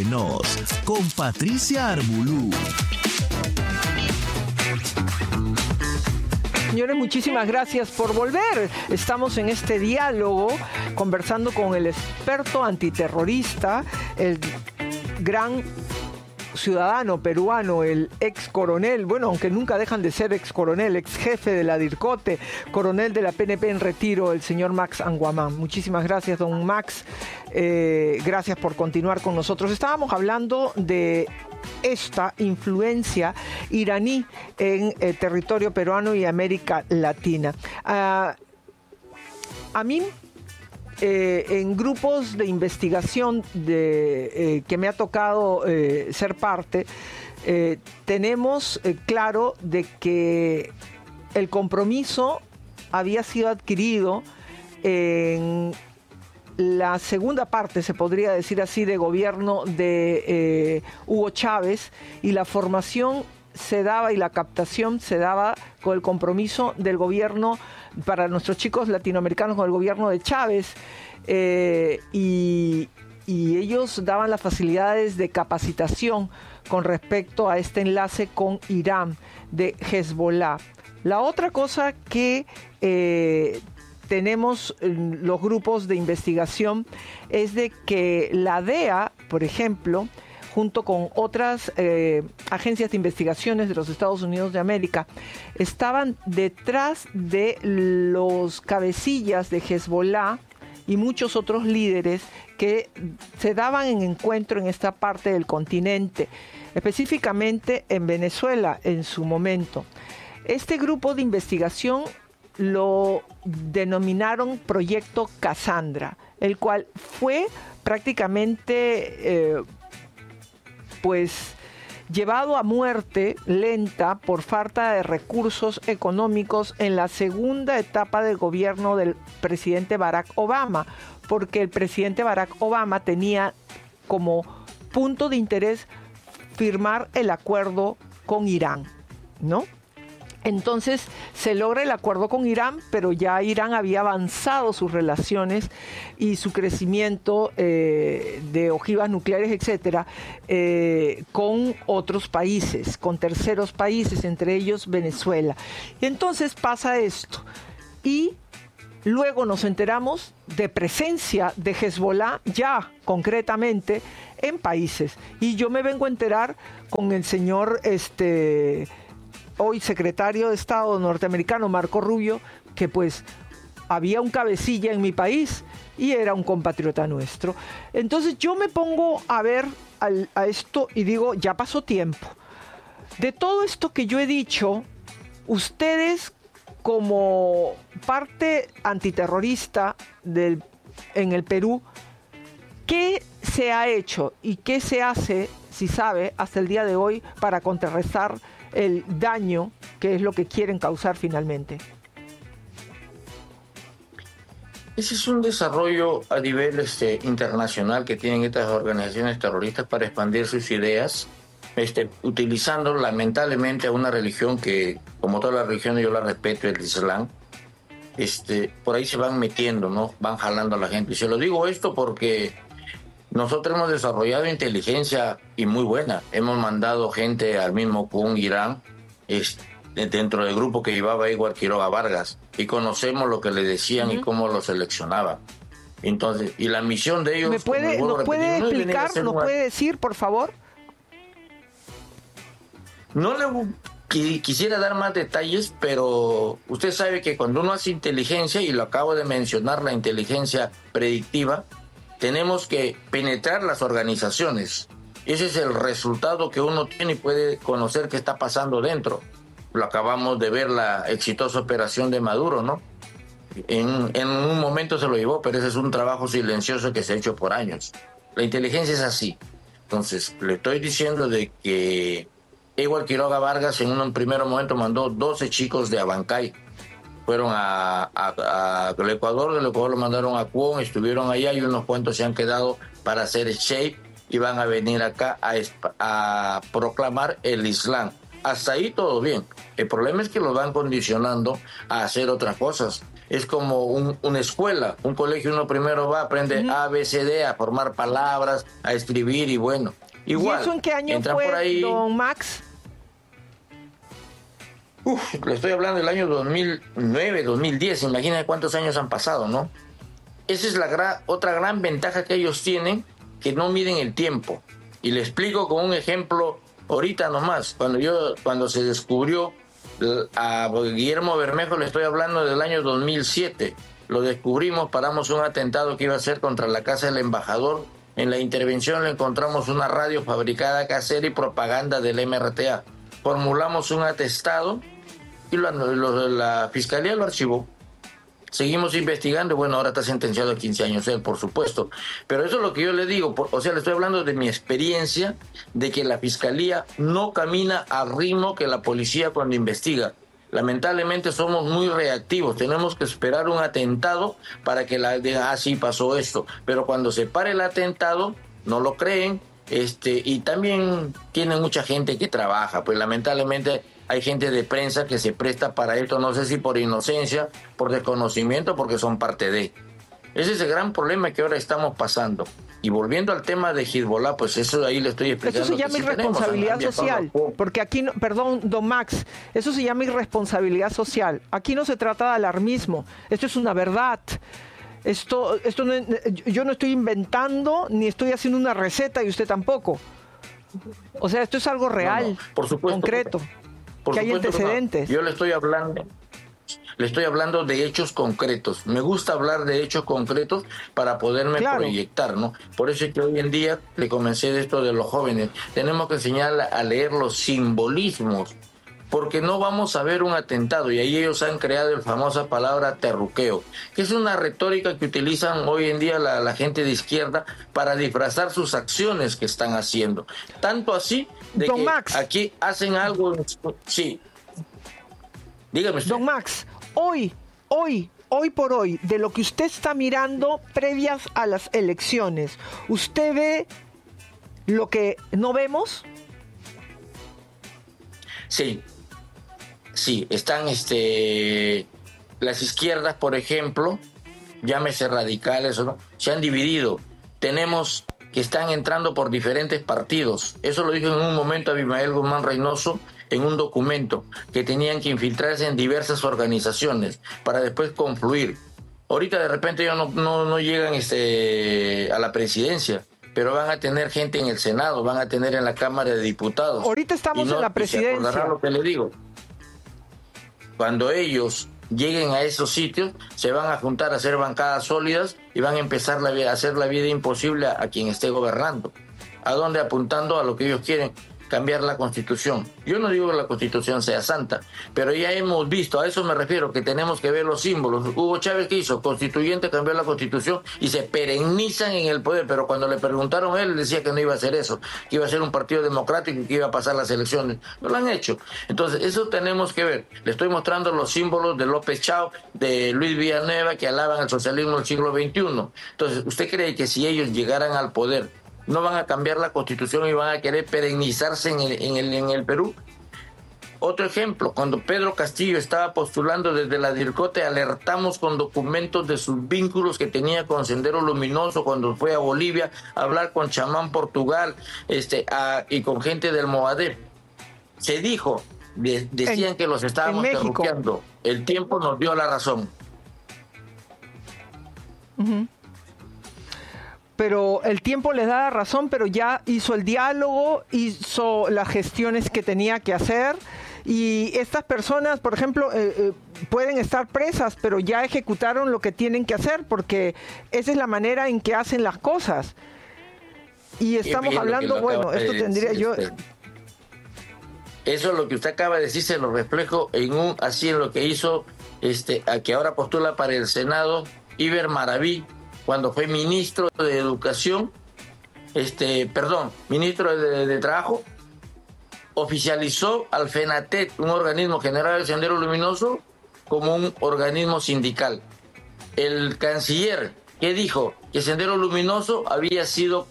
Nos con Patricia Armbulú. Señores, muchísimas gracias por volver. Estamos en este diálogo conversando con el experto antiterrorista, el gran ciudadano peruano, el ex coronel, bueno, aunque nunca dejan de ser ex coronel, ex jefe de la DIRCOTE, coronel de la PNP en retiro, el señor Max Anguamán. Muchísimas gracias, don Max. Gracias por continuar con nosotros. Estábamos hablando de esta influencia iraní en territorio peruano y América Latina. A mí, en grupos de investigación que me ha tocado ser parte, tenemos claro de que el compromiso había sido adquirido en la segunda parte, se podría decir así, de gobierno de Hugo Chávez, y la formación se daba y la captación se daba con el compromiso del gobierno para nuestros chicos latinoamericanos, con el gobierno de Chávez, y ellos daban las facilidades de capacitación con respecto a este enlace con Irán de Hezbollah. La otra cosa que tenemos los grupos de investigación es de que la DEA, por ejemplo, junto con otras agencias de investigaciones de los Estados Unidos de América, estaban detrás de los cabecillas de Hezbollah y muchos otros líderes que se daban en encuentro en esta parte del continente, específicamente en Venezuela en su momento. Este grupo de investigación lo denominaron Proyecto Cassandra, el cual fue prácticamente llevado a muerte lenta por falta de recursos económicos en la segunda etapa del gobierno del presidente Barack Obama, porque el presidente Barack Obama tenía como punto de interés firmar el acuerdo con Irán, ¿no? Entonces se logra el acuerdo con Irán, pero ya Irán había avanzado sus relaciones y su crecimiento de ojivas nucleares, etcétera, con otros países, con terceros países, entre ellos Venezuela. Y entonces pasa esto. Y luego nos enteramos de presencia de Hezbollah ya concretamente en países. Y yo me vengo a enterar con el señor hoy secretario de Estado norteamericano, Marco Rubio, que pues había un cabecilla en mi país y era un compatriota nuestro. Entonces yo me pongo a ver a esto y digo, ya pasó tiempo. De todo esto que yo he dicho, ustedes como parte antiterrorista en el Perú, ¿qué se ha hecho y qué se hace, si sabe, hasta el día de hoy para contrarrestar el daño que es lo que quieren causar finalmente? Ese es un desarrollo a nivel internacional que tienen estas organizaciones terroristas para expandir sus ideas, utilizando lamentablemente a una religión que, como todas las religiones, yo la respeto, el Islam. Por ahí se van metiendo, ¿no? Van jalando a la gente. Y se lo digo esto porque nosotros hemos desarrollado inteligencia y muy buena. Hemos mandado gente al mismo con Irán, dentro del grupo que llevaba Edward Quiroga Vargas, y conocemos lo que le decían y cómo lo seleccionaban. Entonces, y la misión de ellos... ¿Nos puede explicar, nos puede decir, por favor? No le quisiera dar más detalles, pero usted sabe que cuando uno hace inteligencia, y lo acabo de mencionar, la inteligencia predictiva, tenemos que penetrar las organizaciones. Ese es el resultado que uno tiene y puede conocer qué está pasando dentro. Lo acabamos de ver, la exitosa operación de Maduro, ¿no? En un momento se lo llevó, pero ese es un trabajo silencioso que se ha hecho por años. La inteligencia es así. Entonces, le estoy diciendo de que Edward Quiroga Vargas en un primer momento mandó 12 chicos de Abancay. Fueron al Ecuador, del Ecuador lo mandaron a Cuón, estuvieron allá y unos cuantos se han quedado para hacer shape y van a venir acá a proclamar el Islam. Hasta ahí todo bien. El problema es que los van condicionando a hacer otras cosas. es como una escuela, un colegio. Uno primero va, aprende A, B, C, D, a formar palabras, a escribir y bueno. Igual, ¿Y eso en qué año entran fue, por ahí, don Max? le estoy hablando del año 2009, 2010, imagínate cuántos años han pasado, ¿no? Esa es otra gran ventaja que ellos tienen, que no miden el tiempo. Y le explico con un ejemplo ahorita nomás. Cuando se descubrió a Guillermo Bermejo, le estoy hablando del año 2007. Lo descubrimos, paramos un atentado que iba a ser contra la casa del embajador. En la intervención le encontramos una radio fabricada casera y propaganda del MRTA. Formulamos un atestado y la fiscalía lo archivó. Seguimos investigando, bueno, ahora está sentenciado a 15 años él, por supuesto. Pero eso es lo que yo le digo, o sea, le estoy hablando de mi experiencia, de que la fiscalía no camina al ritmo que la policía cuando investiga. Lamentablemente somos muy reactivos, tenemos que esperar un atentado para que digan, sí pasó esto. Pero cuando se pare el atentado, no lo creen, y también tienen mucha gente que trabaja, pues lamentablemente hay gente de prensa que se presta para esto, no sé si por inocencia, por desconocimiento, porque son parte de. Ese es el gran problema que ahora estamos pasando. Y volviendo al tema de Hezbollah, pues eso ahí le estoy explicando. Eso se llama irresponsabilidad social, porque aquí, perdón, don Max, eso se llama irresponsabilidad social. Aquí no se trata de alarmismo, esto es una verdad. Esto no, yo no estoy inventando ni estoy haciendo una receta y usted tampoco. O sea, esto es algo real, por supuesto, concreto, que hay antecedentes. No. Yo le estoy hablando de hechos concretos. Me gusta hablar de hechos concretos para poderme proyectar, ¿no? Por eso es que hoy en día le comencé de esto de los jóvenes. Tenemos que enseñar a leer los simbolismos, porque no vamos a ver un atentado, y ahí ellos han creado la famosa palabra terruqueo, que es una retórica que utilizan hoy en día la gente de izquierda para disfrazar sus acciones que están haciendo. Tanto así de don que Max, aquí hacen algo. Sí. Dígame usted. Don Max, hoy por hoy, de lo que usted está mirando previas a las elecciones, ¿usted ve lo que no vemos? Sí, están las izquierdas, por ejemplo, llámese radicales o no, se han dividido. Tenemos que están entrando por diferentes partidos. Eso lo dijo en un momento Abimael Guzmán Reynoso en un documento, que tenían que infiltrarse en diversas organizaciones para después confluir. Ahorita de repente ellos no llegan a la presidencia, pero van a tener gente en el Senado, van a tener en la Cámara de Diputados. Ahorita estamos en la presidencia. Se acordará lo que le digo. Cuando ellos lleguen a esos sitios, se van a juntar a hacer bancadas sólidas y van a empezar a hacer la vida imposible a quien esté gobernando. ¿A dónde? Apuntando a lo que ellos quieren, cambiar la Constitución. Yo no digo que la Constitución sea santa, pero ya hemos visto, a eso me refiero, que tenemos que ver los símbolos. Hugo Chávez, ¿qué hizo? Constituyente, cambió la Constitución y se perennizan en el poder, pero cuando le preguntaron a él, decía que no iba a hacer eso, que iba a ser un partido democrático y que iba a pasar las elecciones. No lo han hecho. Entonces, eso tenemos que ver. Le estoy mostrando los símbolos de López Chao, de Luis Villanueva, que alaban el socialismo del siglo XXI. Entonces, ¿usted cree que si ellos llegaran al poder, no van a cambiar la Constitución y van a querer perennizarse en el Perú? Otro ejemplo, cuando Pedro Castillo estaba postulando desde la DIRCOTE, alertamos con documentos de sus vínculos que tenía con Sendero Luminoso cuando fue a Bolivia a hablar con Chamán Portugal y con gente del Movadef. Se dijo, decían que los estábamos terruqueando. El tiempo nos dio la razón. Uh-huh. Pero el tiempo les da la razón, pero ya hizo el diálogo, hizo las gestiones que tenía que hacer, y estas personas, por ejemplo, pueden estar presas, pero ya ejecutaron lo que tienen que hacer, porque esa es la manera en que hacen las cosas. Y estamos hablando, bueno, esto tendría yo... Eso es lo que usted acaba de decir, se lo reflejo en lo que hizo, a que ahora postula para el Senado, Iber Maraví, cuando fue ministro de Educación, ministro de Trabajo, oficializó al FENATET, un organismo general del Sendero Luminoso, como un organismo sindical. El canciller, ¿qué dijo? Que Sendero Luminoso había sido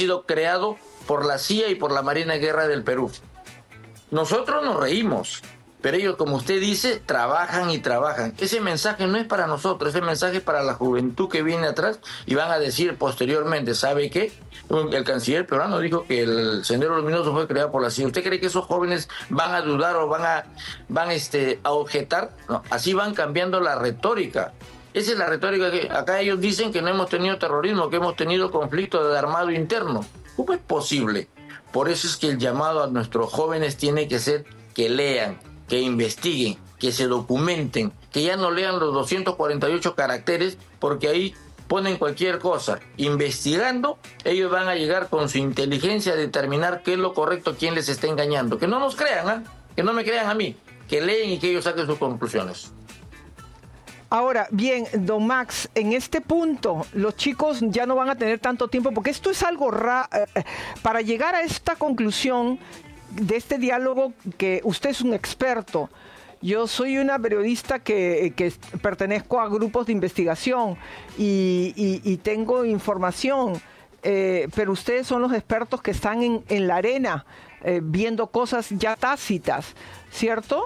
creado por la CIA y por la Marina de Guerra del Perú. Nosotros nos reímos, pero ellos, como usted dice, trabajan y trabajan. Ese mensaje no es para nosotros, ese mensaje es para la juventud que viene atrás, y van a decir posteriormente, ¿sabe qué? El canciller peruano dijo que el Sendero Luminoso fue creado por la CIA. ¿Usted cree que esos jóvenes van a dudar o van a objetar? No, así van cambiando la retórica. Esa es la retórica que acá ellos dicen, que no hemos tenido terrorismo, que hemos tenido conflicto de armado interno. ¿Cómo es posible? Por eso es que el llamado a nuestros jóvenes tiene que ser que lean, que investiguen, que se documenten, que ya no lean los 248 caracteres, porque ahí ponen cualquier cosa. Investigando, ellos van a llegar con su inteligencia a determinar qué es lo correcto, quién les está engañando. Que no nos crean, que no me crean a mí, que leen y que ellos saquen sus conclusiones. Ahora, bien, don Max, en este punto los chicos ya no van a tener tanto tiempo, porque esto es algo para llegar a esta conclusión de este diálogo, que usted es un experto. Yo soy una periodista que pertenezco a grupos de investigación y tengo información, pero ustedes son los expertos que están en la arena, viendo cosas ya tácitas, ¿cierto?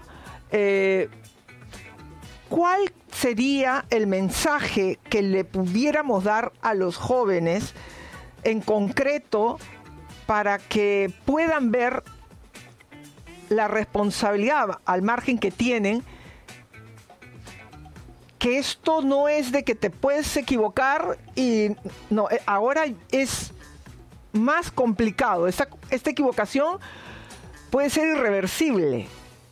¿Cuál sería el mensaje que le pudiéramos dar a los jóvenes en concreto para que puedan ver la responsabilidad al margen que tienen, que esto no es de que te puedes equivocar y no, ahora es más complicado, esta equivocación puede ser irreversible?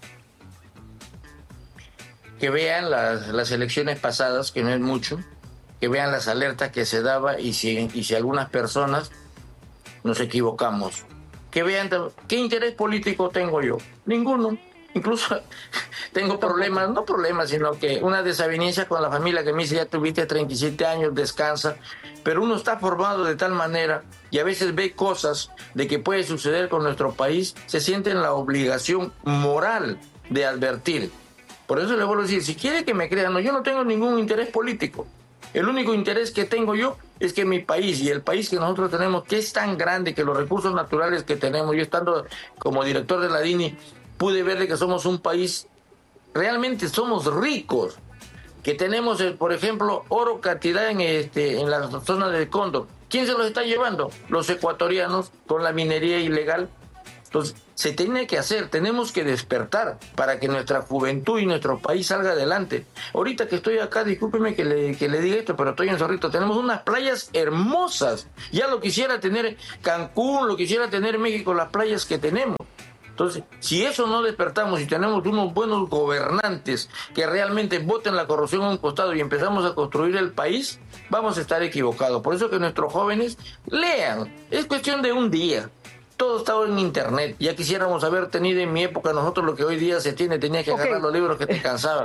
Que vean las elecciones pasadas, que no es mucho, que vean las alertas que se daba, y si algunas personas nos equivocamos, que vean qué interés político tengo yo. Ninguno. Incluso tengo problemas, no problemas, sino que una desaveniencia con la familia que me dice, ya tuviste 37 años, descansa, pero uno está formado de tal manera y a veces ve cosas de que puede suceder con nuestro país, se siente en la obligación moral de advertir. Por eso le vuelvo a decir, si quiere que me crean, no, yo no tengo ningún interés político. El único interés que tengo yo es que mi país y el país que nosotros tenemos, que es tan grande, que los recursos naturales que tenemos, yo estando como director de la DINI, pude verle que somos un país, realmente somos ricos, que tenemos, por ejemplo, oro cantidad en la zona del Cóndor. ¿Quién se los está llevando? Los ecuatorianos, con la minería ilegal. Entonces, se tiene que hacer, tenemos que despertar para que nuestra juventud y nuestro país salga adelante. Ahorita que estoy acá, discúlpeme que le diga esto, pero estoy en Zorrito, tenemos unas playas hermosas. Ya lo quisiera tener Cancún, lo quisiera tener México, las playas que tenemos. Entonces, si eso no despertamos y tenemos unos buenos gobernantes que realmente voten la corrupción a un costado y empezamos a construir el país, vamos a estar equivocados. Por eso que nuestros jóvenes lean, es cuestión de un día. Todo estaba en internet. Ya quisiéramos haber tenido en mi época nosotros lo que hoy día se tiene. Tenía que agarrar los libros que te cansaban.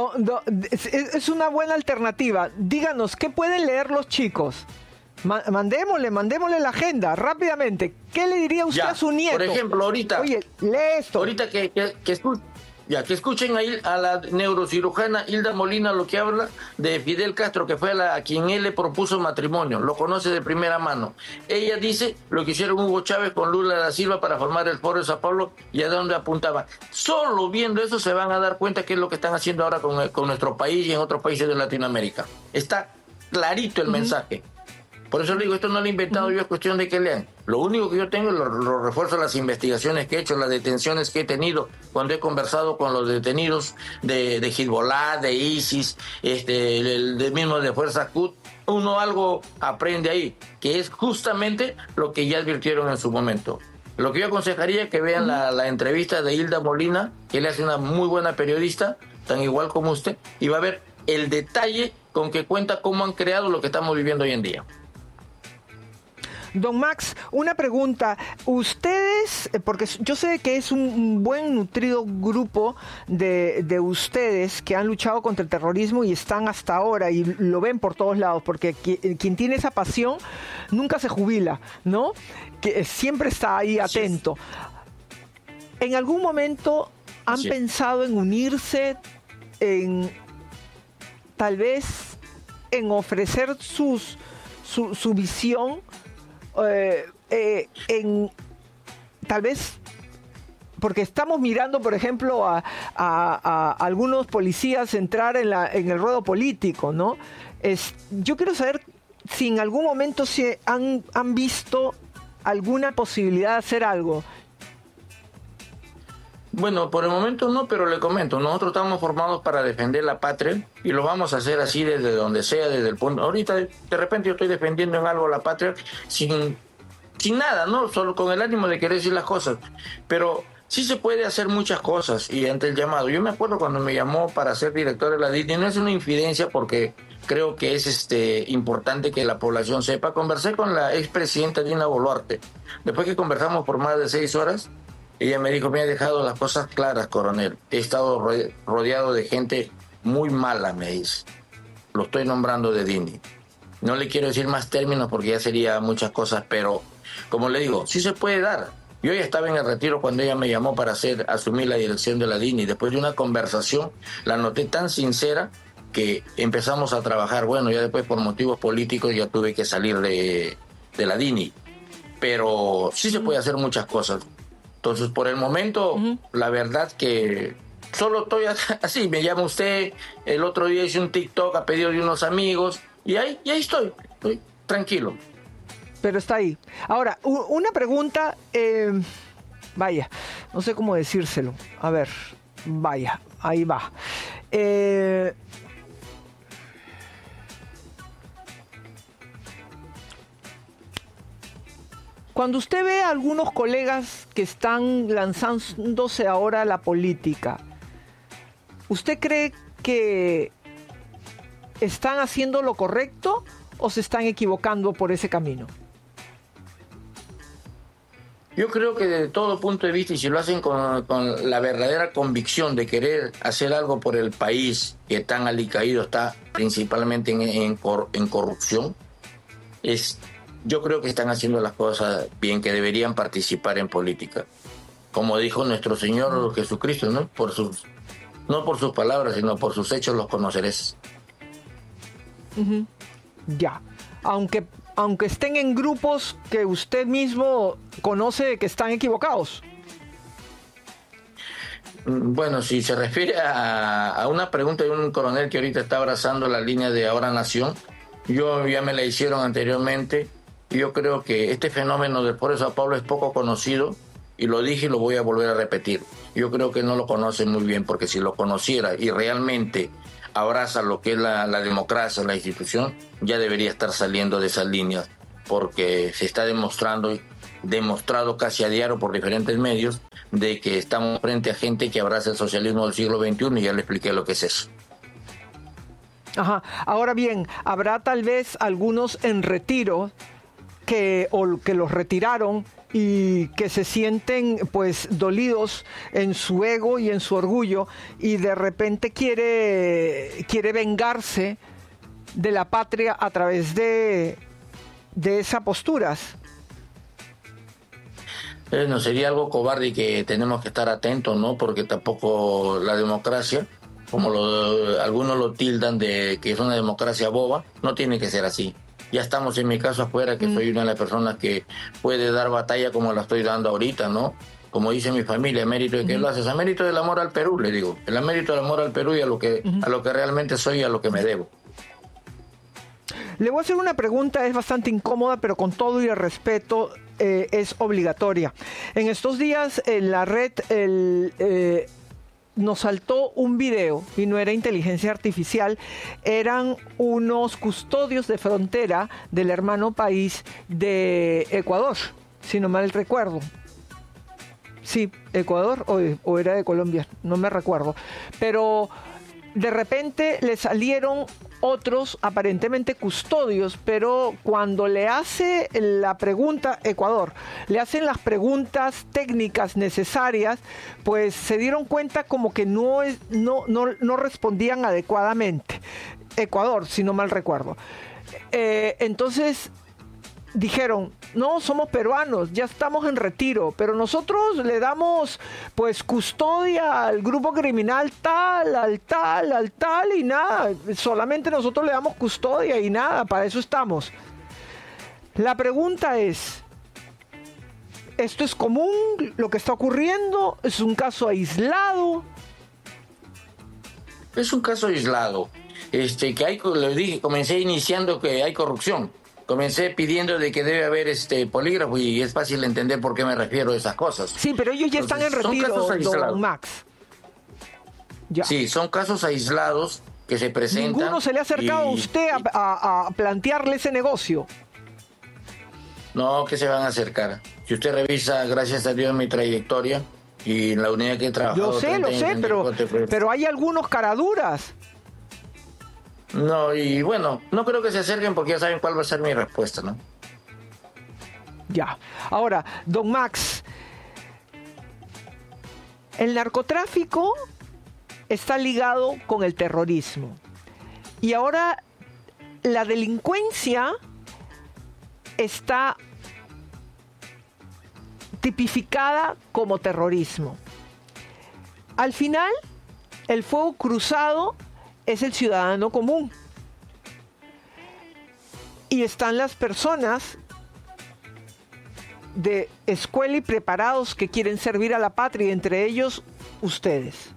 Es una buena alternativa. Díganos, ¿qué pueden leer los chicos? Mandémosle la agenda rápidamente. ¿Qué le diría usted a su nieto? Por ejemplo, ahorita. Oye, lee esto. Ahorita que escuchen a la neurocirujana Hilda Molina lo que habla de Fidel Castro, que fue a quien él le propuso matrimonio, lo conoce de primera mano. Ella dice lo que hicieron Hugo Chávez con Lula da Silva para formar el Foro de Sao Paulo y a dónde apuntaba. Solo viendo eso se van a dar cuenta qué es lo que están haciendo ahora con nuestro país y en otros países de Latinoamérica. Está clarito el mensaje. Por eso le digo, esto no lo he inventado yo, es cuestión de que lean. Lo único que yo tengo es los refuerzos, las investigaciones que he hecho, las detenciones que he tenido, cuando he conversado con los detenidos de Hezbollah, de ISIS, del mismo de Fuerza Quds. Uno algo aprende ahí, que es justamente lo que ya advirtieron en su momento. Lo que yo aconsejaría es que vean la entrevista de Hilda Molina, que le hace una muy buena periodista, tan igual como usted, y va a ver el detalle con que cuenta cómo han creado lo que estamos viviendo hoy en día. Don Max, una pregunta. Ustedes, porque yo sé que es un buen nutrido grupo de ustedes que han luchado contra el terrorismo y están hasta ahora y lo ven por todos lados, porque quien tiene esa pasión nunca se jubila, ¿no? Que siempre está ahí atento. ¿En algún momento han pensado en unirse, tal vez en ofrecer su visión? Tal vez, porque estamos mirando, por ejemplo, a algunos policías entrar en el ruedo político, ¿no? Yo quiero saber si en algún momento se han visto alguna posibilidad de hacer algo. Bueno, por el momento no, pero le comento, nosotros estamos formados para defender la patria y lo vamos a hacer así desde donde sea, desde el punto. Ahorita, de repente, yo estoy defendiendo en algo la patria sin nada, ¿no? Solo con el ánimo de querer decir las cosas. Pero sí se puede hacer muchas cosas y ante el llamado. Yo me acuerdo cuando me llamó para ser director de la DINI, no es una infidencia porque creo que es importante que la población sepa. Conversé con la expresidenta Dina Boluarte. Después que conversamos por más de 6 horas, ella me dijo: me ha dejado las cosas claras, coronel. He estado rodeado de gente muy mala, me dice. Lo estoy nombrando de DINI. No le quiero decir más términos porque ya sería muchas cosas, pero como le digo, sí se puede dar. Yo ya estaba en el retiro cuando ella me llamó para asumir la dirección de la DINI. Después de una conversación, la noté tan sincera que empezamos a trabajar. Bueno, ya después por motivos políticos ya tuve que salir de la DINI. Pero sí se puede hacer muchas cosas. Entonces, por el momento, la verdad que solo estoy así. Me llama usted, el otro día hice un TikTok a pedido de unos amigos y ahí estoy tranquilo. Pero está ahí. Ahora, una pregunta, vaya, no sé cómo decírselo. A ver, vaya, ahí va. Cuando usted ve a algunos colegas que están lanzándose ahora a la política, ¿usted cree que están haciendo lo correcto o se están equivocando por ese camino? Yo creo que desde todo punto de vista, y si lo hacen con la verdadera convicción de querer hacer algo por el país que tan alicaído está principalmente en corrupción, yo creo que están haciendo las cosas bien, que deberían participar en política. Como dijo nuestro Señor Jesucristo, no por sus palabras, sino por sus hechos los conoceréis. Ya, aunque estén en grupos que usted mismo conoce que están equivocados. Bueno, si se refiere a una pregunta de un coronel que ahorita está abrazando la línea de Ahora Nación, yo ya me la hicieron anteriormente. Yo creo que este fenómeno del Foro de Sao Paulo es poco conocido y lo dije y lo voy a volver a repetir. Yo creo que no lo conoce muy bien, porque si lo conociera y realmente abraza lo que es la democracia, la institución, ya debería estar saliendo de esas líneas, porque se está demostrado casi a diario por diferentes medios de que estamos frente a gente que abraza el socialismo del siglo XXI y ya le expliqué lo que es eso. Ajá. Ahora bien, habrá tal vez algunos en retiro que los retiraron y que se sienten pues dolidos en su ego y en su orgullo y de repente quiere vengarse de la patria a través de esas posturas. No sería algo cobarde y que tenemos que estar atentos, ¿no? Porque tampoco la democracia, como algunos lo tildan de que es una democracia boba, no tiene que ser así. Ya estamos, en mi caso, afuera, que soy una de las personas que puede dar batalla como la estoy dando ahorita, ¿no? Como dice mi familia, ¿a mérito de qué lo haces? A mérito del amor al Perú, le digo. El mérito del amor al Perú y a lo que realmente soy y a lo que me debo. Le voy a hacer una pregunta, es bastante incómoda, pero con todo y el respeto es obligatoria. En estos días en la red nos saltó un video, y no era inteligencia artificial, eran unos custodios de frontera del hermano país de Ecuador, si no mal recuerdo. Sí, Ecuador o era de Colombia, no me recuerdo. Pero de repente le salieron otros aparentemente custodios, pero cuando le hace la pregunta, Ecuador, le hacen las preguntas técnicas necesarias, pues se dieron cuenta como que no respondían adecuadamente. Ecuador, si no mal recuerdo. Entonces dijeron, no, somos peruanos, ya estamos en retiro, pero nosotros le damos pues custodia al grupo criminal al tal y nada, solamente nosotros le damos custodia y nada, para eso estamos. La pregunta es, ¿Esto es común? ¿Lo que está ocurriendo? ¿Es un caso aislado? Es un caso aislado. Que hay, les dije, comencé iniciando que hay corrupción. Comencé pidiendo de que debe haber polígrafo y es fácil entender por qué me refiero a esas cosas. Sí, pero ellos ya están en retiro, don Max. Ya. Sí, son casos aislados que se presentan. ¿Ninguno se le ha acercado a usted a plantearle ese negocio? No, que se van a acercar. Si usted revisa, gracias a Dios, mi trayectoria y en la unidad que he trabajado... Lo sé, pero hay algunos caraduras. No, y bueno, no creo que se acerquen porque ya saben cuál va a ser mi respuesta, ¿no? Ya. Ahora, don Max, el narcotráfico está ligado con el terrorismo. Y ahora la delincuencia está tipificada como terrorismo. Al final, el fuego cruzado es el ciudadano común. Y están las personas de escuela y preparados que quieren servir a la patria, entre ellos ustedes.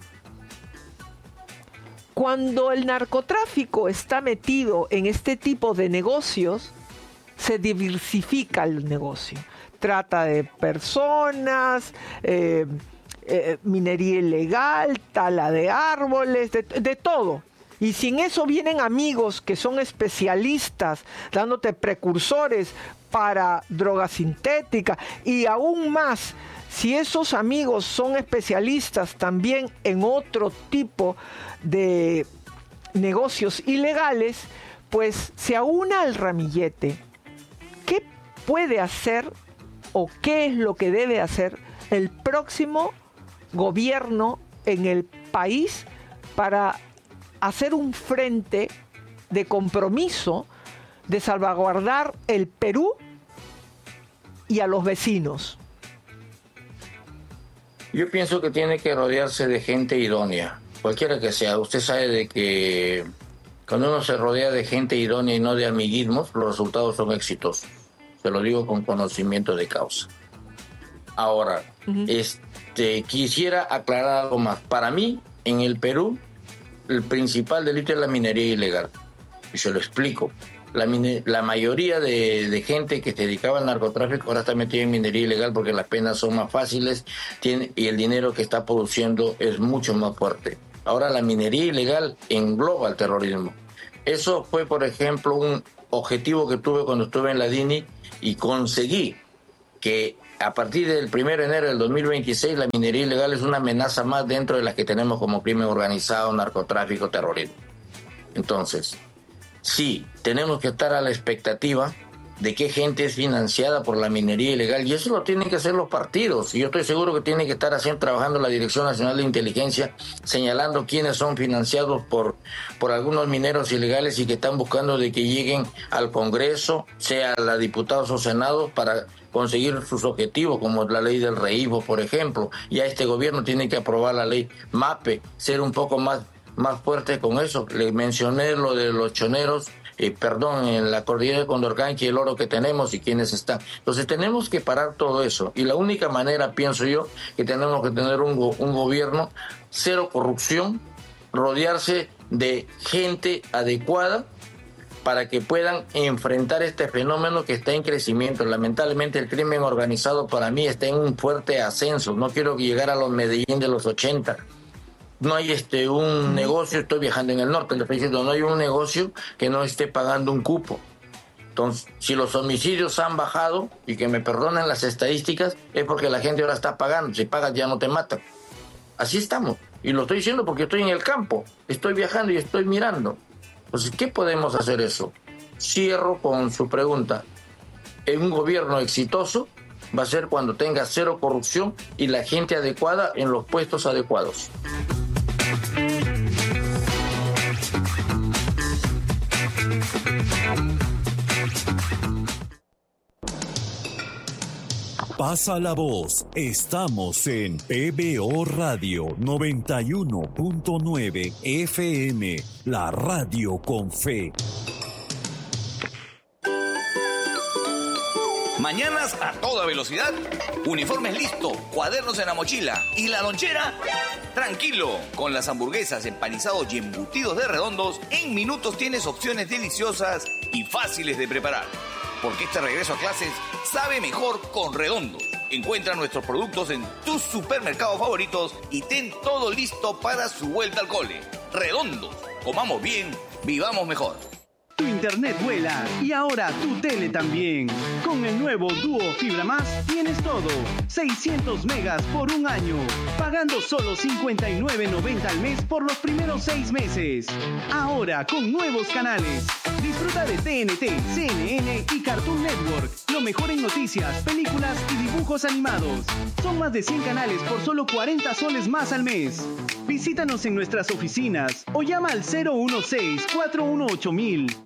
Cuando el narcotráfico está metido en este tipo de negocios, se diversifica el negocio. Trata de personas, minería ilegal, tala de árboles, de todo. Y si en eso vienen amigos que son especialistas, dándote precursores para drogas sintéticas, y aún más, si esos amigos son especialistas también en otro tipo de negocios ilegales, pues se aúna al ramillete. ¿Qué puede hacer o qué es lo que debe hacer el próximo gobierno en el país para hacer un frente de compromiso de salvaguardar el Perú y a los vecinos? Yo pienso que tiene que rodearse de gente idónea, cualquiera que sea. Usted sabe de que cuando uno se rodea de gente idónea y no de amiguismos, los resultados son exitosos. Se lo digo con conocimiento de causa. Ahora, quisiera aclarar algo más. Para mí, en el Perú, el principal delito es la minería ilegal. Y se lo explico. La mayoría de gente que se dedicaba al narcotráfico ahora está metida en minería ilegal porque las penas son más fáciles y el dinero que está produciendo es mucho más fuerte. Ahora la minería ilegal engloba el terrorismo. Eso fue, por ejemplo, un objetivo que tuve cuando estuve en la DINI y conseguí que a partir del 1 de enero del 2026 la minería ilegal es una amenaza más dentro de las que tenemos como crimen organizado, narcotráfico, terrorismo. Entonces, sí, tenemos que estar a la expectativa de qué gente es financiada por la minería ilegal, y eso lo tienen que hacer los partidos, y yo estoy seguro que tiene que estar trabajando la Dirección Nacional de Inteligencia, señalando quiénes son financiados por algunos mineros ilegales y que están buscando de que lleguen al Congreso, sea a diputados o senados, para conseguir sus objetivos, como la ley del reíbo, por ejemplo. Ya este gobierno tiene que aprobar la ley MAPE, ser un poco más fuerte con eso. Le mencioné lo de los choneros, en la cordillera de Condorcanqui, el oro que tenemos y quiénes están. Entonces tenemos que parar todo eso, y la única manera, pienso yo, que tenemos que tener un gobierno cero corrupción, rodearse de gente adecuada para que puedan enfrentar este fenómeno que está en crecimiento. Lamentablemente el crimen organizado para mí está en un fuerte ascenso. No quiero llegar a los Medellín de los 80. No hay un negocio, estoy viajando en el norte, le estoy diciendo, no hay un negocio que no esté pagando un cupo. Entonces, si los homicidios han bajado, y que me perdonen las estadísticas, es porque la gente ahora está pagando. Si pagas ya no te matan. Así estamos. Y lo estoy diciendo porque estoy en el campo, estoy viajando y estoy mirando. Entonces, ¿qué podemos hacer eso? Cierro con su pregunta. En un gobierno exitoso va a ser cuando tenga cero corrupción y la gente adecuada en los puestos adecuados. Pasa la voz. Estamos en PBO Radio 91.9 FM, la radio con fe. Mañanas a toda velocidad, uniformes listo, cuadernos en la mochila y la lonchera. Tranquilo, con las hamburguesas, empanizados y embutidos de Redondos, en minutos tienes opciones deliciosas y fáciles de preparar. Porque este regreso a clases sabe mejor con Redondos. Encuentra nuestros productos en tus supermercados favoritos y ten todo listo para su vuelta al cole. Redondos, comamos bien, vivamos mejor. Tu internet vuela y ahora tu tele también. Con el nuevo Duo Fibra Más tienes todo. 600 megas por un año, pagando solo $59.90 al mes por los primeros 6 meses. Ahora con nuevos canales. Disfruta de TNT, CNN y Cartoon Network. Lo mejor en noticias, películas y dibujos animados. Son más de 100 canales por solo 40 soles más al mes. Visítanos en nuestras oficinas o llama al 016-418-1000.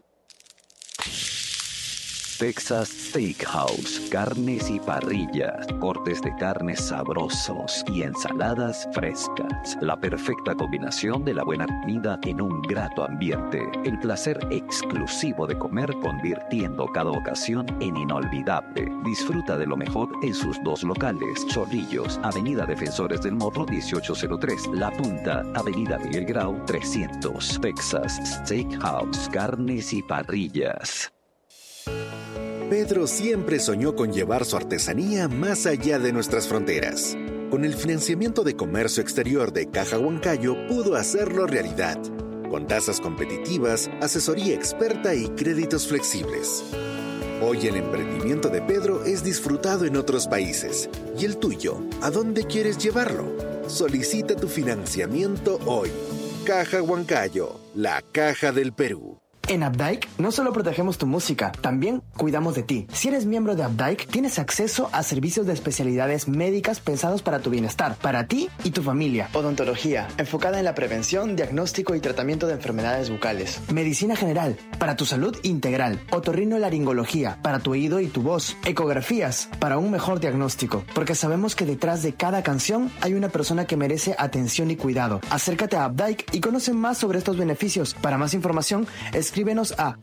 Texas Steakhouse, carnes y parrillas, cortes de carnes sabrosos y ensaladas frescas. La perfecta combinación de la buena comida en un grato ambiente. El placer exclusivo de comer convirtiendo cada ocasión en inolvidable. Disfruta de lo mejor en sus 2 locales. Chorrillos, Avenida Defensores del Morro 1803. La Punta, Avenida Miguel Grau 300. Texas Steakhouse, carnes y parrillas. Pedro siempre soñó con llevar su artesanía más allá de nuestras fronteras. Con el financiamiento de comercio exterior de Caja Huancayo pudo hacerlo realidad, con tasas competitivas, asesoría experta y créditos flexibles. Hoy el emprendimiento de Pedro es disfrutado en otros países. ¿Y el tuyo? ¿A dónde quieres llevarlo? Solicita tu financiamiento hoy. Caja Huancayo, la caja del Perú. En Updike no solo protegemos tu música, también cuidamos de ti. Si eres miembro de Updike, tienes acceso a servicios de especialidades médicas pensados para tu bienestar, para ti y tu familia. Odontología, enfocada en la prevención, diagnóstico y tratamiento de enfermedades bucales. Medicina general, para tu salud integral. Otorrinolaringología, para tu oído y tu voz. Ecografías, para un mejor diagnóstico. Porque sabemos que detrás de cada canción hay una persona que merece atención y cuidado. Acércate a Updike y conoce más sobre estos beneficios. Para más información, escríbenos a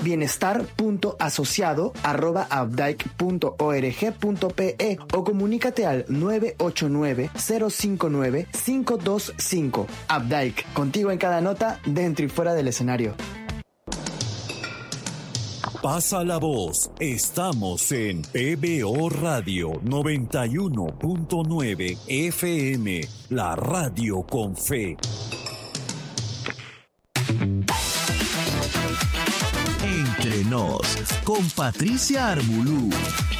bienestar.asociado@updike.org.pe o comunícate al 989-059-525. Updike, contigo en cada nota, dentro y fuera del escenario. Pasa la voz. Estamos en PBO Radio 91.9 FM, la radio con fe. Entre nos, con Patricia Armbulú.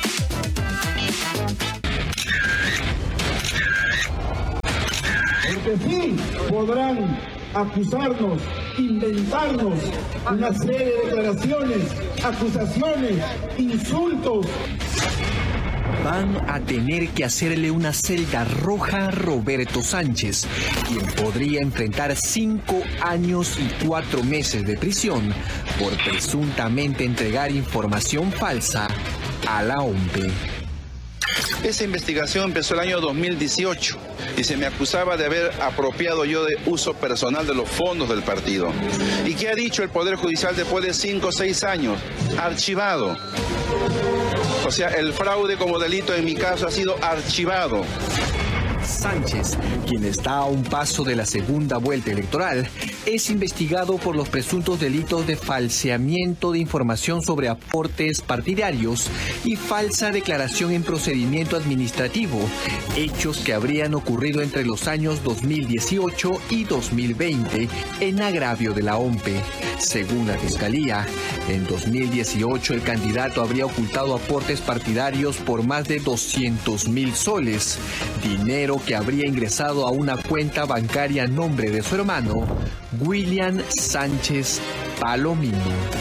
Porque sí podrán acusarnos, inventarnos una serie de declaraciones, acusaciones, insultos. Van a tener que hacerle una celda roja a Roberto Sánchez, quien podría enfrentar 5 años y 4 meses de prisión por presuntamente entregar información falsa a la OMPE. Esa investigación empezó el año 2018 y se me acusaba de haber apropiado yo de uso personal de los fondos del partido. ¿Y qué ha dicho el Poder Judicial después de 5 o 6 años? Archivado. O sea, el fraude como delito en mi caso ha sido archivado. Sánchez, quien está a un paso de la segunda vuelta electoral, es investigado por los presuntos delitos de falseamiento de información sobre aportes partidarios y falsa declaración en procedimiento administrativo, hechos que habrían ocurrido entre los años 2018 y 2020 en agravio de la OMPE. Según la Fiscalía, en 2018 el candidato habría ocultado aportes partidarios por más de 200.000 soles, dinero que habría ingresado a una cuenta bancaria a nombre de su hermano, William Sánchez Palomino.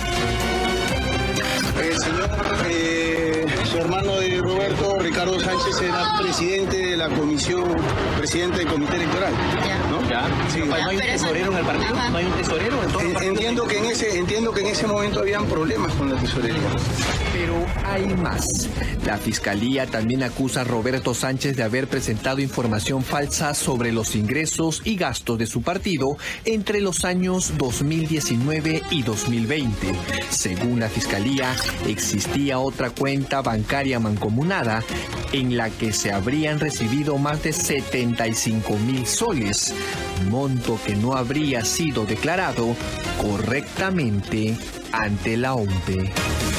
Señor, su hermano de Roberto, Ricardo Sánchez, era presidente de la comisión, presidente del comité electoral. ¿No? Ya. Sí. ¿No hay un tesorero en el partido? ¿No hay un tesorero en todo el partido? Entiendo que en ese momento habían problemas con la tesorería. Pero hay más. La Fiscalía también acusa a Roberto Sánchez de haber presentado información falsa sobre los ingresos y gastos de su partido entre los años 2019 y 2020. Según la Fiscalía, existía otra cuenta bancaria bancaria mancomunada en la que se habrían recibido más de 75.000 soles, monto que no habría sido declarado correctamente ante la OMPE.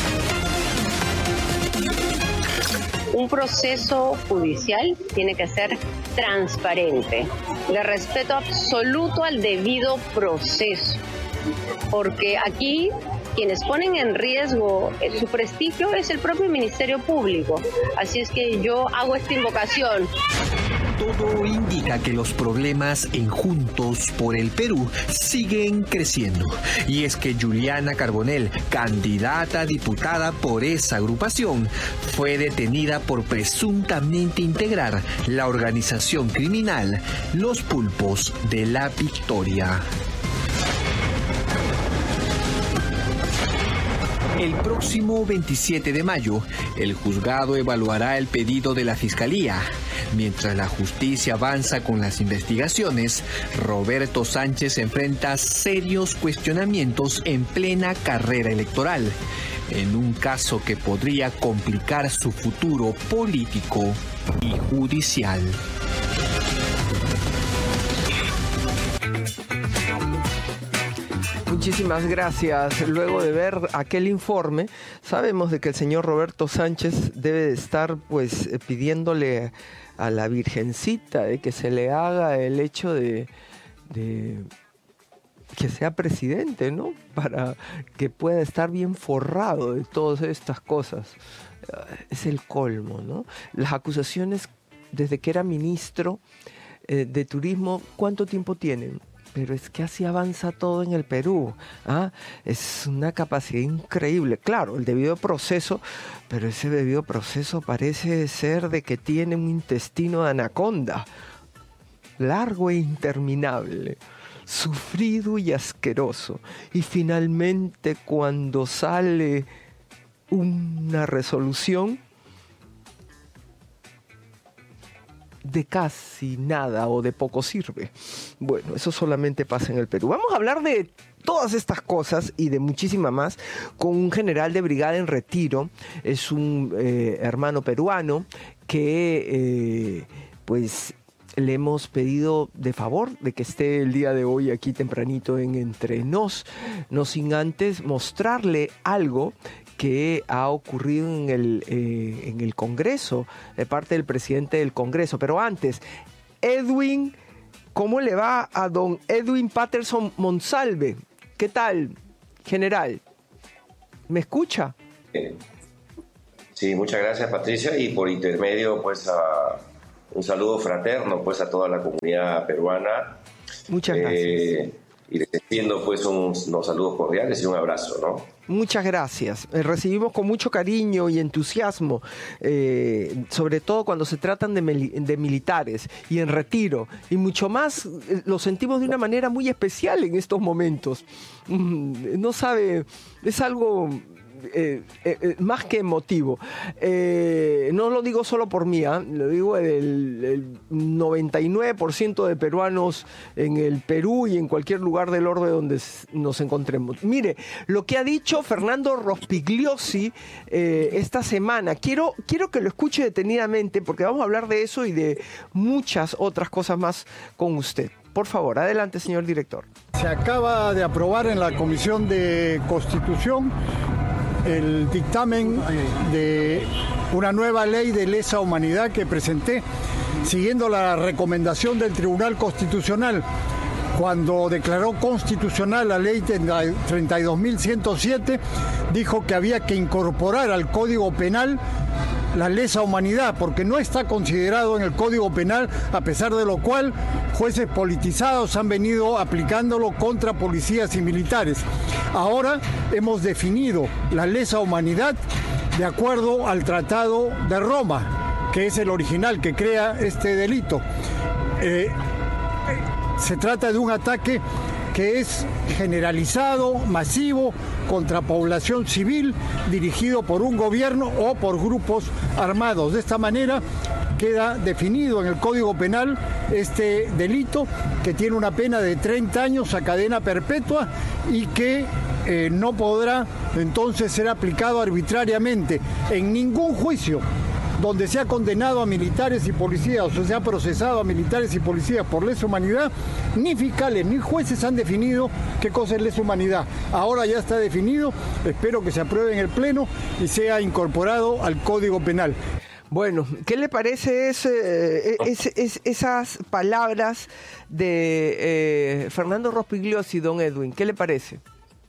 Un proceso judicial tiene que ser transparente, de respeto absoluto al debido proceso, porque aquí quienes ponen en riesgo su prestigio es el propio Ministerio Público. Así es que yo hago esta invocación. Todo indica que los problemas en Juntos por el Perú siguen creciendo. Y es que Juliana Carbonell, candidata a diputada por esa agrupación, fue detenida por presuntamente integrar la organización criminal Los Pulpos de la Victoria. El próximo 27 de mayo, el juzgado evaluará el pedido de la Fiscalía. Mientras la justicia avanza con las investigaciones, Roberto Sánchez enfrenta serios cuestionamientos en plena carrera electoral, en un caso que podría complicar su futuro político y judicial. Muchísimas gracias. Luego de ver aquel informe, sabemos de que el señor Roberto Sánchez debe de estar pidiéndole a la Virgencita de que se le haga el hecho de que sea presidente, ¿no? Para que pueda estar bien forrado de todas estas cosas. Es el colmo, ¿no? Las acusaciones desde que era ministro de Turismo, ¿cuánto tiempo tienen? Pero es que así avanza todo en el Perú. Es una capacidad increíble. Claro, el debido proceso, pero ese debido proceso parece ser de que tiene un intestino de anaconda. Largo e interminable. Sufrido y asqueroso. Y finalmente, cuando sale una resolución, de casi nada o de poco sirve. Bueno, eso solamente pasa en el Perú. Vamos a hablar de todas estas cosas y de muchísima más con un general de brigada en retiro. Es un hermano peruano que le hemos pedido de favor de que esté el día de hoy aquí tempranito en Entre Nos, no sin antes mostrarle algo que ha ocurrido en el Congreso, de parte del presidente del Congreso. Pero antes, Edwin, ¿cómo le va a don Edwin Patterson Monsalve? ¿Qué tal, general? ¿Me escucha? Sí, muchas gracias, Patricia, y por intermedio, un saludo fraterno, a toda la comunidad peruana. Muchas gracias. Y les extiendo, unos saludos cordiales y un abrazo, ¿no? Muchas gracias. Recibimos con mucho cariño y entusiasmo, sobre todo cuando se tratan de militares y en retiro. Y mucho más lo sentimos de una manera muy especial en estos momentos. No sabe, es algo más que emotivo. No lo digo solo por mí, lo digo el 99% de peruanos en el Perú y en cualquier lugar del orbe donde nos encontremos. Mire, lo que ha dicho Fernando Rospigliosi esta semana, quiero que lo escuche detenidamente porque vamos a hablar de eso y de muchas otras cosas más con usted. Por favor, adelante, señor director. Se acaba de aprobar en la Comisión de Constitución el dictamen de una nueva ley de lesa humanidad que presenté, siguiendo la recomendación del Tribunal Constitucional, cuando declaró constitucional la ley 32.107, dijo que había que incorporar al Código Penal la lesa humanidad, porque no está considerado en el Código Penal, a pesar de lo cual jueces politizados han venido aplicándolo contra policías y militares. Ahora hemos definido la lesa humanidad de acuerdo al Tratado de Roma, que es el original que crea este delito. Se trata de un ataque que es generalizado, masivo, contra población civil, dirigido por un gobierno o por grupos armados. De esta manera queda definido en el Código Penal este delito, que tiene una pena de 30 años a cadena perpetua y que no podrá entonces será aplicado arbitrariamente. En ningún juicio donde se ha condenado a militares y policías o se ha procesado a militares y policías por lesa humanidad, ni fiscales ni jueces han definido qué cosa es lesa humanidad. Ahora ya está definido, espero que se apruebe en el Pleno y sea incorporado al Código Penal. Bueno, ¿qué le parece esas palabras de Fernando Rospigliosi, don Edwin? ¿Qué le parece?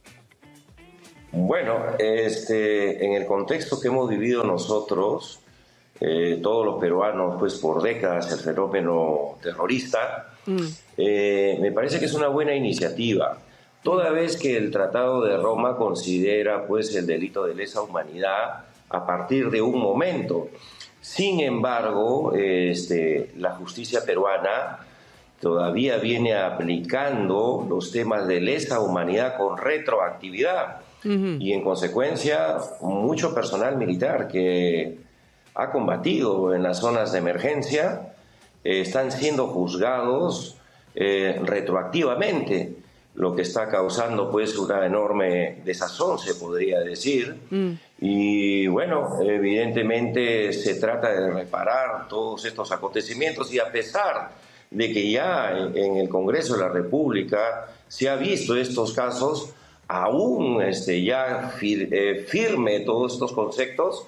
Bueno, en el contexto que hemos vivido nosotros, todos los peruanos, pues por décadas, el fenómeno terrorista, me parece que es una buena iniciativa, toda vez que el Tratado de Roma considera pues el delito de lesa humanidad a partir de un momento. Sin embargo, la justicia peruana todavía viene aplicando los temas de lesa humanidad con retroactividad. Y en consecuencia, mucho personal militar que ha combatido en las zonas de emergencia están siendo juzgados retroactivamente, lo que está causando pues una enorme desazón, se podría decir. Y bueno, evidentemente se trata de reparar todos estos acontecimientos, y a pesar de que ya en el Congreso de la República se ha visto estos casos, aún ya firme todos estos conceptos,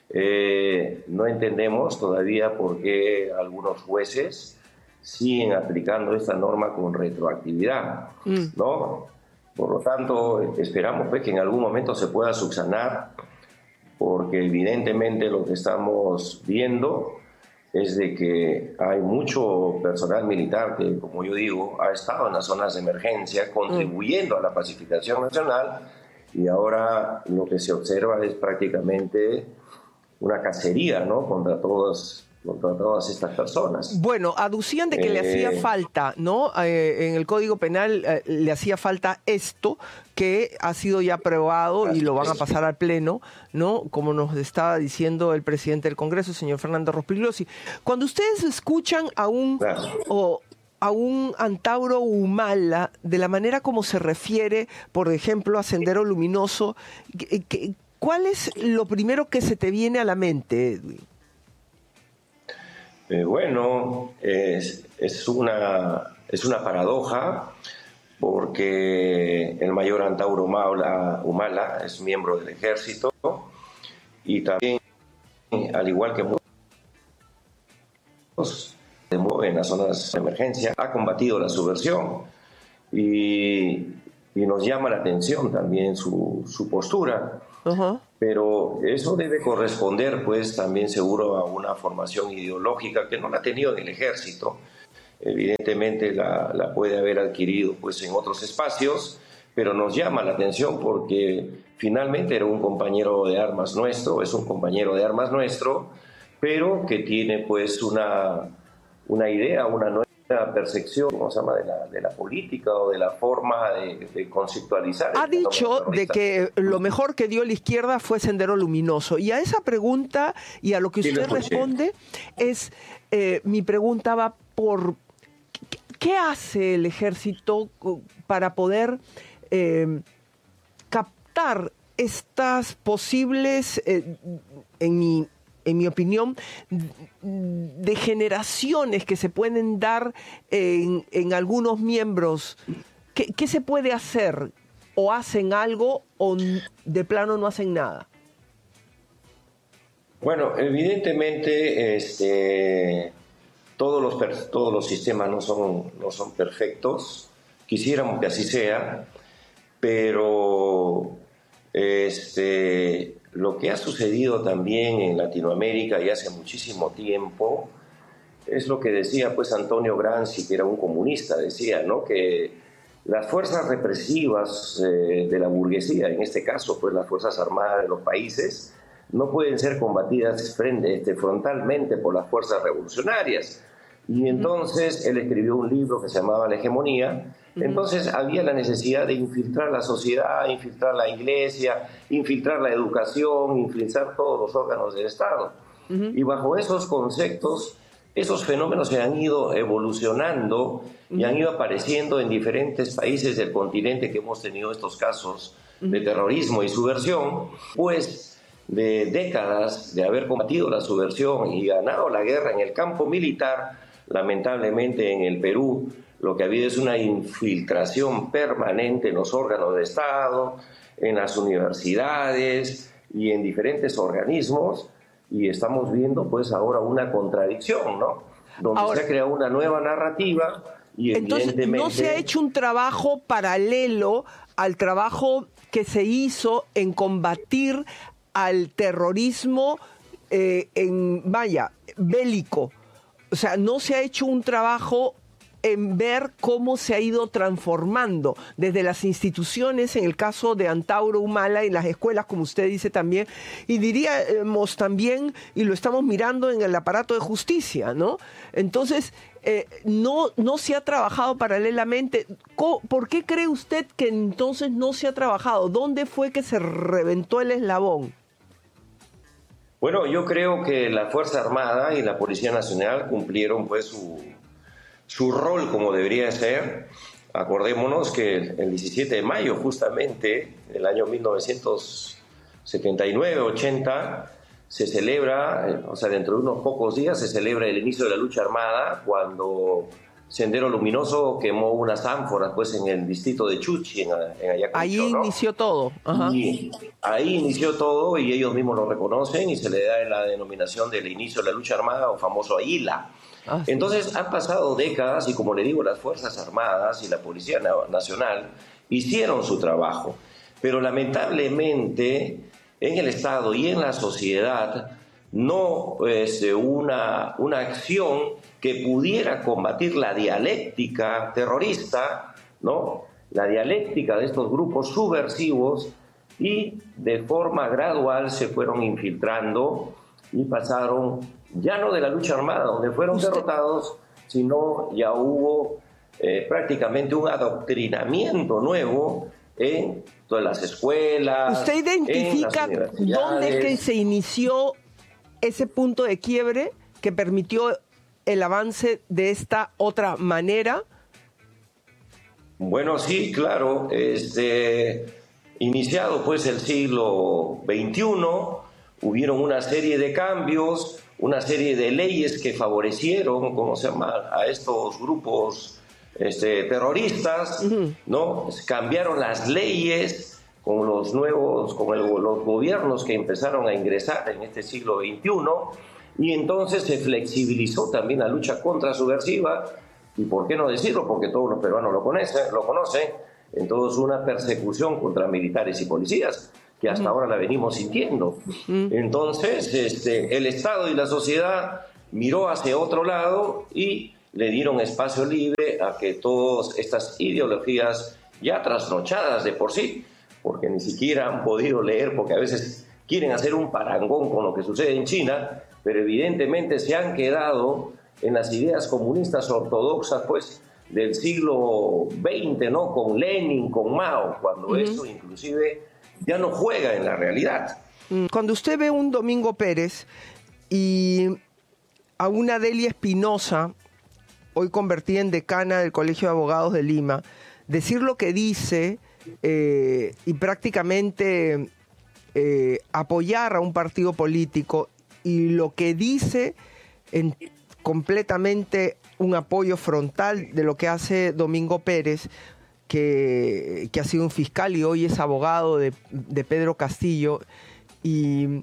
no entendemos todavía por qué algunos jueces siguen aplicando esta norma con retroactividad, ¿no? Por lo tanto, esperamos pues que en algún momento se pueda subsanar, porque evidentemente lo que estamos viendo es de que hay mucho personal militar que, como yo digo, ha estado en las zonas de emergencia contribuyendo a la pacificación nacional, y ahora lo que se observa es prácticamente una cacería, ¿no?, contra todas estas personas. Bueno, aducían de que le hacía falta, ¿no? En el Código Penal le hacía falta esto, que ha sido ya aprobado y lo van a pasar al Pleno, ¿no? Como nos estaba diciendo el presidente del Congreso, el señor Fernando Rospigliosi. Cuando ustedes escuchan a un Antauro Humala, de la manera como se refiere, por ejemplo, a Sendero Luminoso, ¿cuál es lo primero que se te viene a la mente, Edwin? Bueno, es una paradoja, porque el mayor Antauro Humala es miembro del ejército, y también, al igual que muchos en las zonas de emergencia, ha combatido la subversión, y nos llama la atención también su postura. Pero eso debe corresponder pues también seguro a una formación ideológica que no la ha tenido en el ejército. Evidentemente la puede haber adquirido pues en otros espacios, pero nos llama la atención porque finalmente era un compañero de armas nuestro, es un compañero de armas nuestro, pero que tiene pues una idea, una nueva percepción, ¿cómo se llama?, de la política o de la forma de conceptualizar. Ha dicho de que lo mejor que dio la izquierda fue Sendero Luminoso, y a esa pregunta y a lo que usted responde es, mi pregunta va por ¿qué hace el ejército para poder captar estas posibles, en mi opinión, degeneraciones que se pueden dar en algunos miembros? ¿Qué se puede hacer? ¿O hacen algo o de plano no hacen nada? Bueno, evidentemente todos los sistemas no son perfectos. Quisiéramos que así sea, pero lo que ha sucedido también en Latinoamérica y hace muchísimo tiempo es lo que decía pues Antonio Gramsci, que era un comunista, decía, ¿no?, que las fuerzas represivas de la burguesía, en este caso pues las fuerzas armadas de los países, no pueden ser combatidas frontalmente por las fuerzas revolucionarias. Y entonces él escribió un libro que se llamaba La Hegemonía. Entonces había la necesidad de infiltrar la sociedad, infiltrar la iglesia, infiltrar la educación, infiltrar todos los órganos del Estado. Y bajo esos conceptos, esos fenómenos se han ido evolucionando y han ido apareciendo en diferentes países del continente que hemos tenido estos casos de terrorismo y subversión, pues de décadas de haber combatido la subversión y ganado la guerra en el campo militar, lamentablemente en el Perú lo que ha habido es una infiltración permanente en los órganos de Estado, en las universidades y en diferentes organismos, y estamos viendo pues ahora una contradicción, ¿no? Donde ahora, se ha creado una nueva narrativa y entonces, evidentemente... ¿no se ha hecho un trabajo paralelo al trabajo que se hizo en combatir al terrorismo bélico? O sea, ¿no se ha hecho un trabajo en ver cómo se ha ido transformando desde las instituciones, en el caso de Antauro Humala, y las escuelas, como usted dice también, y diríamos también, y lo estamos mirando en el aparato de justicia, ¿no? Entonces, no se ha trabajado paralelamente. ¿Por qué cree usted que entonces no se ha trabajado? ¿Dónde fue que se reventó el eslabón? Bueno, yo creo que la Fuerza Armada y la Policía Nacional cumplieron pues su rol como debería ser. Acordémonos que el 17 de mayo, justamente, del año 1979-80, se celebra, o sea, dentro de unos pocos días, se celebra el inicio de la lucha armada, cuando Sendero Luminoso quemó unas ánforas pues, en el distrito de Chuchi, en Ayacucho. Ahí inició todo. Ajá. Y ahí inició todo, y ellos mismos lo reconocen, y se le da la denominación del inicio de la lucha armada, o famoso AILA. Entonces han pasado décadas y, como le digo, las Fuerzas Armadas y la Policía Nacional hicieron su trabajo, pero lamentablemente en el Estado y en la sociedad no es una acción que pudiera combatir la dialéctica terrorista, ¿no? La dialéctica de estos grupos subversivos, y de forma gradual se fueron infiltrando y pasaron ya no de la lucha armada, donde fueron derrotados, sino ya hubo prácticamente un adoctrinamiento nuevo en todas las escuelas. ¿Usted identifica dónde es que se inició ese punto de quiebre que permitió el avance de esta otra manera? Bueno, sí, claro. Iniciado pues el siglo XXI, hubieron una serie de cambios, una serie de leyes que favorecieron, ¿cómo se llama?, a estos grupos terroristas, ¿no? Cambiaron las leyes con los los gobiernos que empezaron a ingresar en este siglo XXI, y entonces se flexibilizó también la lucha contrasubversiva, y por qué no decirlo, porque todos los peruanos lo conocen, entonces una persecución contra militares y policías, que hasta ahora la venimos sintiendo. Entonces, el Estado y la sociedad miró hacia otro lado y le dieron espacio libre a que todas estas ideologías ya trasnochadas de por sí, porque ni siquiera han podido leer, porque a veces quieren hacer un parangón con lo que sucede en China, pero evidentemente se han quedado en las ideas comunistas ortodoxas, pues, del siglo XX, ¿no? Con Lenin, con Mao, cuando esto inclusive ya no juega en la realidad. Cuando usted ve un Domingo Pérez y a una Delia Espinosa, hoy convertida en decana del Colegio de Abogados de Lima, decir lo que dice y prácticamente apoyar a un partido político, y lo que dice en completamente un apoyo frontal de lo que hace Domingo Pérez, que ha sido un fiscal y hoy es abogado de Pedro Castillo, y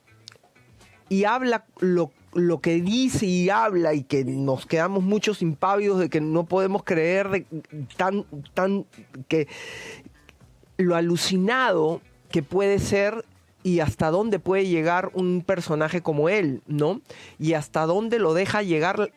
habla lo que dice y habla, y que nos quedamos muchos impávidos de que no podemos creer que lo alucinado que puede ser y hasta dónde puede llegar un personaje como él, ¿no? Y hasta dónde lo deja llegar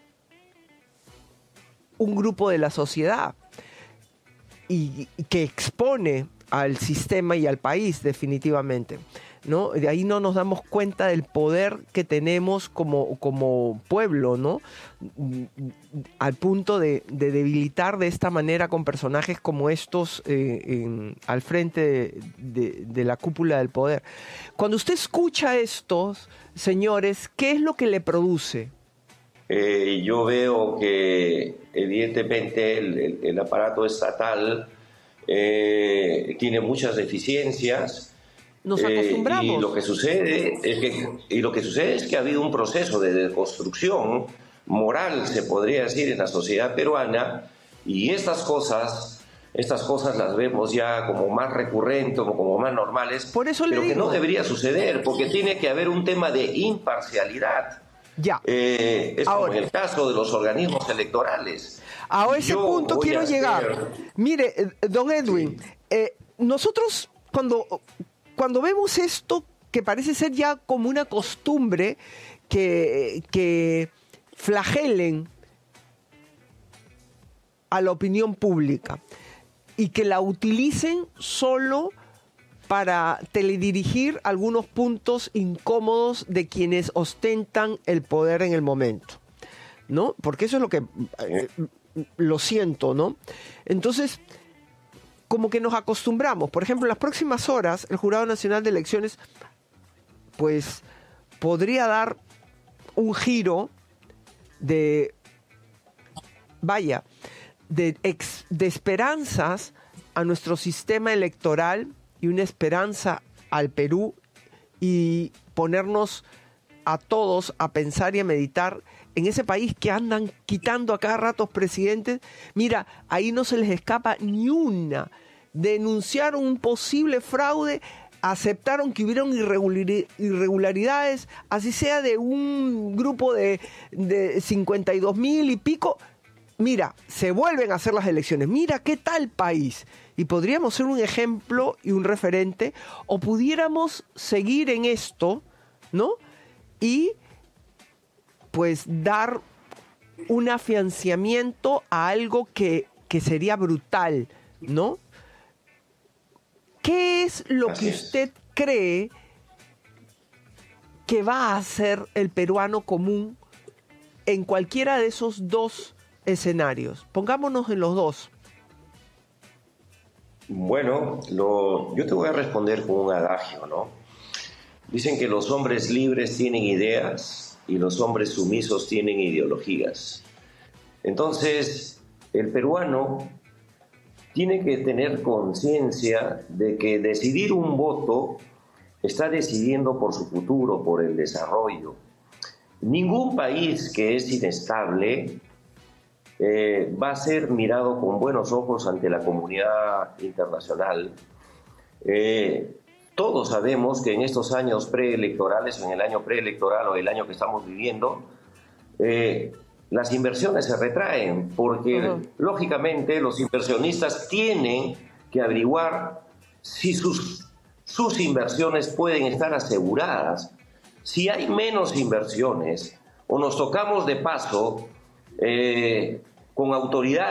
un grupo de la sociedad, y que expone al sistema y al país definitivamente, ¿no? De ahí no nos damos cuenta del poder que tenemos como pueblo, ¿no? Al punto de debilitar de esta manera con personajes como estos al frente de la cúpula del poder. Cuando usted escucha a estos señores, ¿qué es lo que le produce? Yo veo que evidentemente el aparato estatal tiene muchas deficiencias. Nos acostumbramos. Y lo que sucede es que ha habido un proceso de deconstrucción moral, se podría decir, en la sociedad peruana, y estas cosas las vemos ya como más recurrentes, como más normales, por eso pero le que digo, no debería suceder, porque tiene que haber un tema de imparcialidad. Ya. Es como en el caso de los organismos electorales. A ese punto quiero llegar. Mire, don Edwin, nosotros cuando vemos esto, que parece ser ya como una costumbre, que flagelen a la opinión pública y que la utilicen solo para teledirigir algunos puntos incómodos de quienes ostentan el poder en el momento, ¿no? Porque eso es lo que lo siento, ¿no? Entonces, como que nos acostumbramos. Por ejemplo, en las próximas horas, el Jurado Nacional de Elecciones, pues, podría dar un giro de esperanzas a nuestro sistema electoral y una esperanza al Perú, y ponernos a todos a pensar y a meditar en ese país que andan quitando a cada rato presidentes. Mira, ahí no se les escapa ni una. Denunciaron un posible fraude, aceptaron que hubieron irregularidades, así sea de un grupo de 52,000 y pico. Mira, se vuelven a hacer las elecciones. Mira qué tal país. Y podríamos ser un ejemplo y un referente, o pudiéramos seguir en esto, ¿no? Y pues dar un afianzamiento a algo que sería brutal, ¿no? ¿Qué es lo que usted cree que va a hacer el peruano común en cualquiera de esos dos escenarios? Pongámonos en los dos. Bueno, yo te voy a responder con un adagio, ¿no? Dicen que los hombres libres tienen ideas y los hombres sumisos tienen ideologías. Entonces, el peruano tiene que tener conciencia de que decidir un voto está decidiendo por su futuro, por el desarrollo. Ningún país que es inestable va a ser mirado con buenos ojos ante la comunidad internacional. Todos sabemos que en estos años preelectorales, o en el año preelectoral o el año que estamos viviendo, las inversiones se retraen porque, lógicamente, los inversionistas tienen que averiguar si sus inversiones pueden estar aseguradas. Si hay menos inversiones o nos tocamos de paso con autoridades